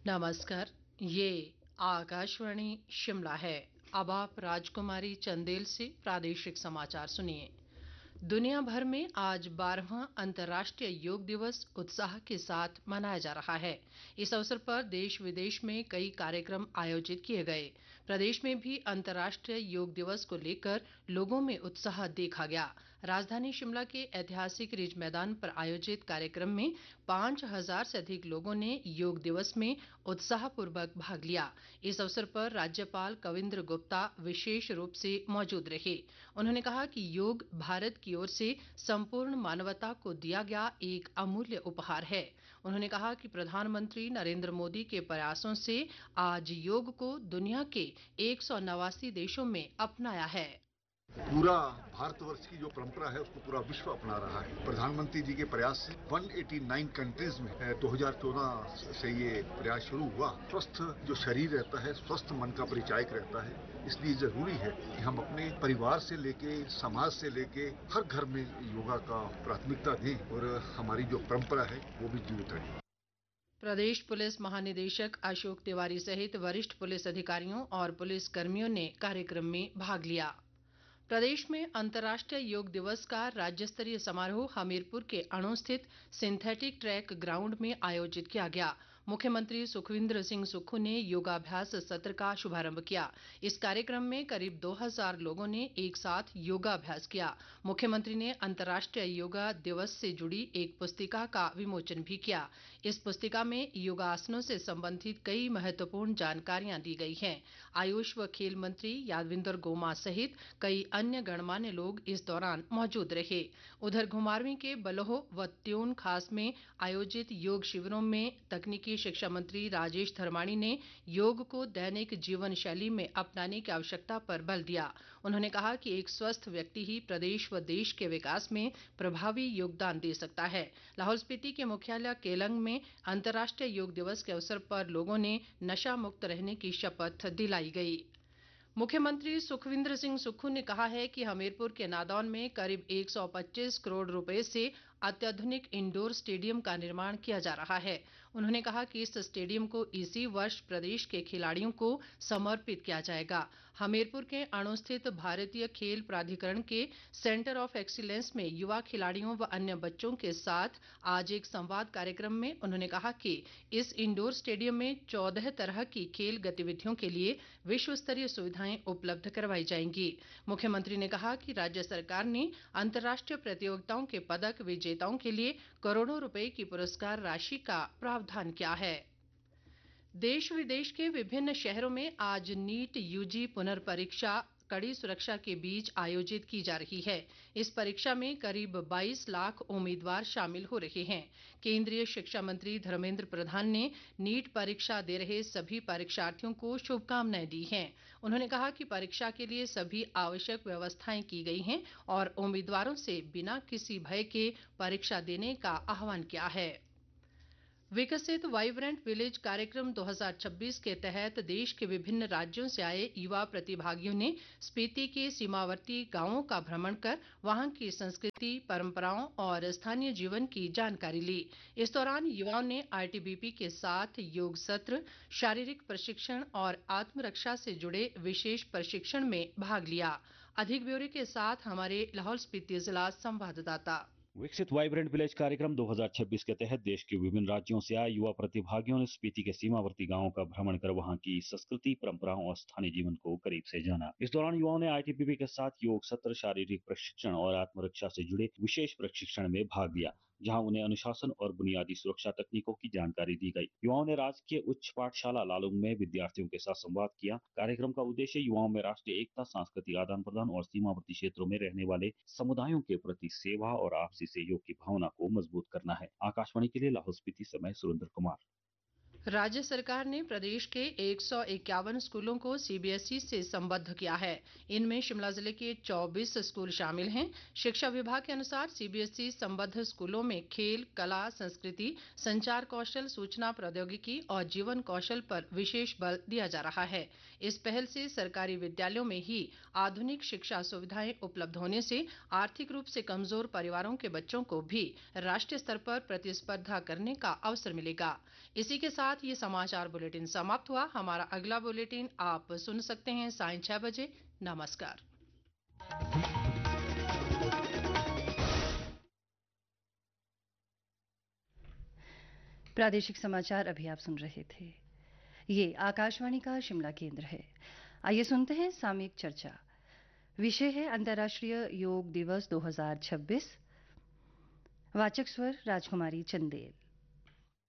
नमस्कार। ये आकाशवाणी शिमला है। अब आप राजकुमारी चंदेल से प्रादेशिक समाचार सुनिए। दुनिया भर में आज 12वां अंतर्राष्ट्रीय योग दिवस उत्साह के साथ मनाया जा रहा है। इस अवसर पर देश विदेश में कई कार्यक्रम आयोजित किए गए। प्रदेश में भी अंतर्राष्ट्रीय योग दिवस को लेकर लोगों में उत्साह देखा गया। राजधानी शिमला के ऐतिहासिक रिज मैदान पर आयोजित कार्यक्रम में 5,000 से अधिक लोगों ने योग दिवस में उत्साहपूर्वक भाग लिया। इस अवसर पर राज्यपाल कविंद्र गुप्ता विशेष रूप से मौजूद रहे। उन्होंने कहा कि योग भारत की ओर से संपूर्ण मानवता को दिया गया एक अमूल्य उपहार है। उन्होंने कहा कि प्रधानमंत्री नरेंद्र मोदी के प्रयासों से आज योग को दुनिया के 189 देशों में अपनाया है। पूरा भारतवर्ष की जो परंपरा है उसको पूरा विश्व अपना रहा है। प्रधानमंत्री जी के प्रयास से 189 कंट्रीज में 2014 से ये प्रयास शुरू हुआ। स्वस्थ जो शरीर रहता है, स्वस्थ मन का परिचायक रहता है। इसलिए जरूरी है कि हम अपने परिवार से लेके, समाज से लेके हर घर में योगा का प्राथमिकता दें और हमारी जो परंपरा है वो भी जीवित रहे। प्रदेश पुलिस महानिदेशक अशोक तिवारी सहित वरिष्ठ पुलिस अधिकारियों और पुलिस कर्मियों ने कार्यक्रम में भाग लिया। प्रदेश में अंतर्राष्ट्रीय योग दिवस का राज्य स्तरीय समारोह हमीरपुर के अणु स्थित सिंथेटिक ट्रैक ग्राउंड में आयोजित किया गया। मुख्यमंत्री सुखविंदर सिंह सुक्खू ने योगाभ्यास सत्र का शुभारंभ किया। इस कार्यक्रम में करीब 2,000 लोगों ने एक साथ योगाभ्यास किया। मुख्यमंत्री ने अंतर्राष्ट्रीय योगा दिवस से जुड़ी एक पुस्तिका का विमोचन भी किया। इस पुस्तिका में योगासनों से संबंधित कई महत्वपूर्ण जानकारियां दी गई हैं। आयुष व खेल मंत्री यादविंदर गोमा सहित कई अन्य गणमान्य लोग इस दौरान मौजूद रहे। उधर घुमारवीं के बलोह व त्यून खास में आयोजित योग शिविरों में तकनीकी शिक्षा मंत्री राजेश धर्माणी ने योग को दैनिक जीवन शैली में अपनाने की आवश्यकता पर बल दिया। उन्होंने कहा कि एक स्वस्थ व्यक्ति ही प्रदेश व देश के विकास में प्रभावी योगदान दे सकता है। लाहौल स्पीति के मुख्यालय केलंग में अंतर्राष्ट्रीय योग दिवस के अवसर पर लोगों ने नशा मुक्त रहने की शपथ दिलाई गई। मुख्यमंत्री सुखविंदर सिंह सुक्खू ने कहा है कि हमीरपुर के नादौन में करीब 125 करोड़ रुपए से अत्याधुनिक इंडोर स्टेडियम का निर्माण किया जा रहा है। उन्होंने कहा कि इस स्टेडियम को इसी वर्ष प्रदेश के खिलाड़ियों को समर्पित किया जाएगा। हमीरपुर के अणु स्थित भारतीय खेल प्राधिकरण के सेंटर ऑफ एक्सीलेंस में युवा खिलाड़ियों व अन्य बच्चों के साथ आज एक संवाद कार्यक्रम में उन्होंने कहा कि इस इंडोर स्टेडियम में 14 तरह की खेल गतिविधियों के लिए विश्व स्तरीय सुविधाएं उपलब्ध करवाई जाएंगी। मुख्यमंत्री ने कहा कि राज्य सरकार ने अंतर्राष्ट्रीय प्रतियोगिताओं के पदक विजेताओं के लिए करोड़ों रुपए की पुरस्कार राशि का प्रावधान किया है। देश विदेश के विभिन्न शहरों में आज नीट यूजी पुनर्परीक्षा कड़ी सुरक्षा के बीच आयोजित की जा रही है। इस परीक्षा में करीब 22 लाख उम्मीदवार शामिल हो रहे हैं। केंद्रीय शिक्षा मंत्री धर्मेंद्र प्रधान ने नीट परीक्षा दे रहे सभी परीक्षार्थियों को शुभकामनाएं दी हैं। उन्होंने कहा कि परीक्षा के लिए सभी आवश्यक व्यवस्थाएं की गई हैं और उम्मीदवारों से बिना किसी भय के परीक्षा देने का आह्वान किया है। विकसित वाइब्रेंट विलेज कार्यक्रम 2026 के तहत देश के विभिन्न राज्यों से आए युवा प्रतिभागियों ने स्पीति के सीमावर्ती गांवों का भ्रमण कर वहां की संस्कृति, परंपराओं और स्थानीय जीवन की जानकारी ली। इस दौरान युवाओं ने आईटीबीपी के साथ योग सत्र, शारीरिक प्रशिक्षण और आत्मरक्षा से जुड़े विशेष प्रशिक्षण में भाग लिया। अधिक ब्यौरे के साथ हमारे लाहौल स्पीति जिला संवाददाता। विकसित वाइब्रेंट विलेज कार्यक्रम 2026 के तहत देश के विभिन्न राज्यों से आए युवा प्रतिभागियों ने स्पीति के सीमावर्ती गांवों का भ्रमण कर वहां की संस्कृति, परंपराओं और स्थानीय जीवन को करीब से जाना। इस दौरान युवाओं ने आईटीबीपी के साथ योग सत्र, शारीरिक प्रशिक्षण और आत्मरक्षा से जुड़े विशेष प्रशिक्षण में भाग लिया, जहां उन्हें अनुशासन और बुनियादी सुरक्षा तकनीकों की जानकारी दी गई। युवाओं ने राजकीय उच्च पाठशाला लालुंग में विद्यार्थियों के साथ संवाद किया। कार्यक्रम का उद्देश्य युवाओं में राष्ट्रीय एकता, सांस्कृतिक आदान प्रदान और सीमावर्ती क्षेत्रों में रहने वाले समुदायों के प्रति सेवा और आपसी सहयोग की भावना को मजबूत करना है। आकाशवाणी के लिए लाहौल स्पीति से मैं सुरेंद्र कुमार। राज्य सरकार ने प्रदेश के 151 स्कूलों को सीबीएसई से संबद्ध किया है। इनमें शिमला जिले के 24 स्कूल शामिल हैं। शिक्षा विभाग के अनुसार सीबीएसई संबद्ध स्कूलों में खेल, कला, संस्कृति, संचार कौशल, सूचना प्रौद्योगिकी और जीवन कौशल पर विशेष बल दिया जा रहा है। इस पहल से सरकारी विद्यालयों में ही आधुनिक शिक्षा सुविधाएं उपलब्ध होने से आर्थिक रूप से कमजोर परिवारों के बच्चों को भी राष्ट्रीय स्तर पर प्रतिस्पर्धा करने का अवसर मिलेगा। इसी के साथ साथ ये समाचार बुलेटिन समाप्त हुआ। हमारा अगला बुलेटिन आप सुन सकते हैं सायं 6 बजे। नमस्कार। प्रादेशिक समाचार अभी आप सुन रहे थे। ये आकाशवाणी का शिमला केंद्र है। आइए सुनते हैं सामयिक चर्चा। विषय है अंतर्राष्ट्रीय योग दिवस 2026। वाचक स्वर राजकुमारी चंदेल।